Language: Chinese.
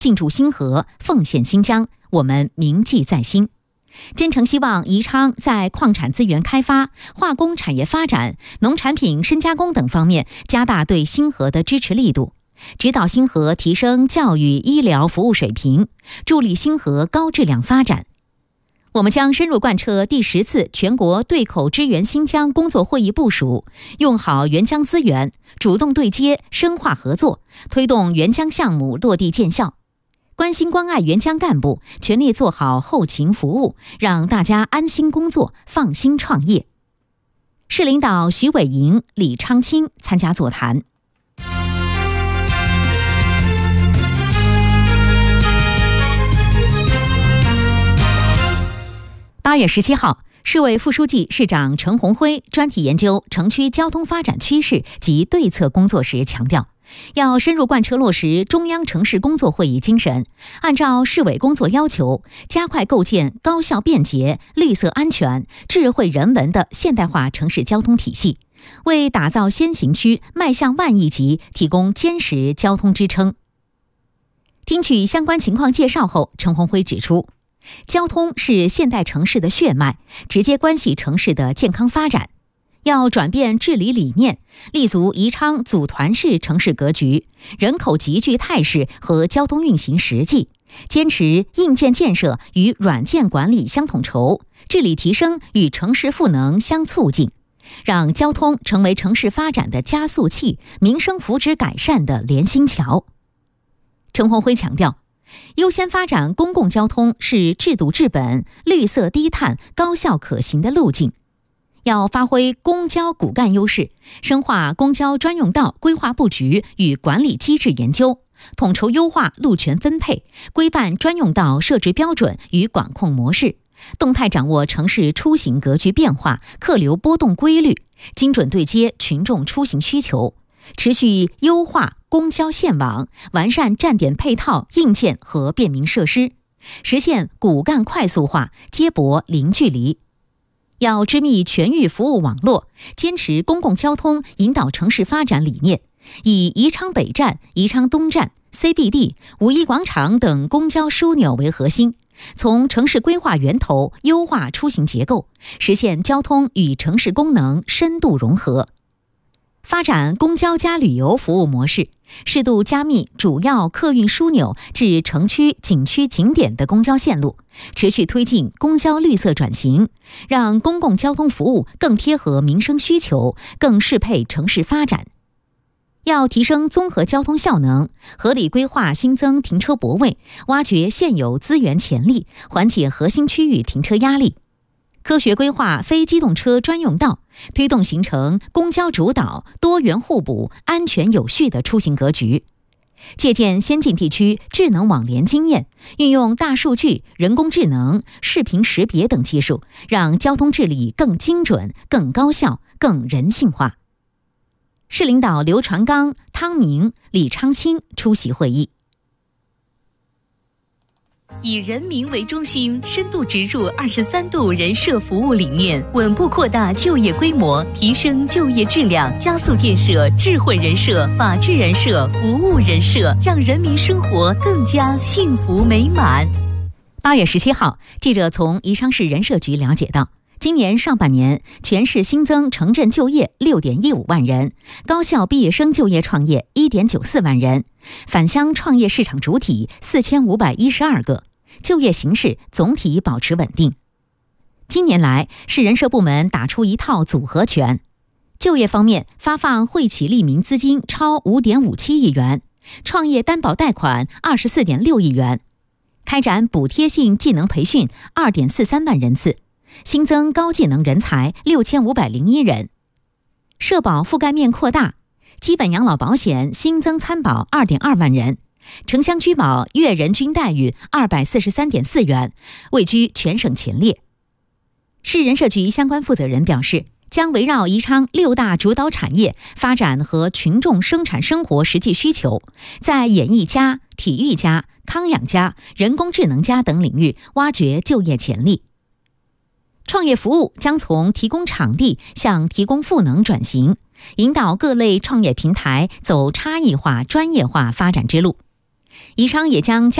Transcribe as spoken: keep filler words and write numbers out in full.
进驻星河，奉献新疆，我们铭记在心。真诚希望宜昌在矿产资源开发、化工产业发展、农产品深加工等方面加大对星河的支持力度，指导星河提升教育医疗服务水平，助力星河高质量发展。我们将深入贯彻第十次全国对口支援新疆工作会议部署，用好援疆资源，主动对接，深化合作，推动援疆项目落地见效。关心关爱援疆干部，全力做好后勤服务，让大家安心工作，放心创业。市领导徐伟莹、李昌清参加座谈。八月十七号，市委副书记、市长陈宏辉专题研究城区交通发展趋势及对策工作时强调，要深入贯彻落实中央城市工作会议精神，按照市委工作要求，加快构建高效便捷、绿色安全、智慧人文的现代化城市交通体系，为打造先行区、迈向万亿级提供坚实交通支撑。听取相关情况介绍后，陈宏辉指出，交通是现代城市的血脉，直接关系城市的健康发展。要转变治理理念，立足宜昌组团式城市格局、人口集聚态势和交通运行实际，坚持硬件建设与软件管理相统筹，治理提升与城市赋能相促进，让交通成为城市发展的加速器，民生福祉改善的连心桥。陈宏辉强调，优先发展公共交通是制度治本、绿色低碳、高效可行的路径。要发挥公交骨干优势，深化公交专用道规划布局与管理机制研究，统筹优化路权分配，规范专用道设置标准与管控模式，动态掌握城市出行格局变化、客流波动规律，精准对接群众出行需求，持续优化公交线网，完善站点配套、硬件和便民设施，实现骨干快速化、接驳零距离。要织密全域服务网络，坚持公共交通引导城市发展理念，以宜昌北站、宜昌东站、C B D、五一广场等公交枢纽为核心，从城市规划源头优化出行结构，实现交通与城市功能深度融合。发展公交加旅游服务模式，适度加密主要客运枢纽至城区、景区、景点的公交线路，持续推进公交绿色转型，让公共交通服务更贴合民生需求，更适配城市发展。要提升综合交通效能，合理规划新增停车泊位，挖掘现有资源潜力，缓解核心区域停车压力。科学规划非机动车专用道，推动形成公交主导、多元互补、安全有序的出行格局。借鉴先进地区智能网联经验，运用大数据、人工智能、视频识别等技术，让交通治理更精准、更高效、更人性化。市领导刘传刚、汤明、李昌清出席会议。 以人民为中心，深度植入二十三度人社服务理念，稳步扩大就业规模，提升就业质量，加速建设智慧人社、法治人社、服务人社，让人民生活更加幸福美满。 八月十七号，记者从宜昌市人社局了解到，今年上半年，全市新增城镇就业六点一五万人，高校毕业生就业创业一点九四万人，返乡创业市场主体四千五百一十二个，就业形势总体保持稳定。今年来，市人社部门打出一套组合拳。就业方面，发放惠企利民资金超五点五七亿元，创业担保贷款二十四点六亿元，开展补贴性技能培训二点四三万人次。新增高技能人才六千五百零一人，社保覆盖面扩大，基本养老保险新增参保二点二万人，城乡居保月人均待遇二百四十三点四元，位居全省前列。市人社局相关负责人表示，将围绕宜昌六大主导产业发展和群众生产生活实际需求，在演艺加、体育加、康养加、人工智能加等领域挖掘就业潜力。创业服务将从提供场地向提供赋能转型，引导各类创业平台走差异化、专业化发展之路。 宜昌也将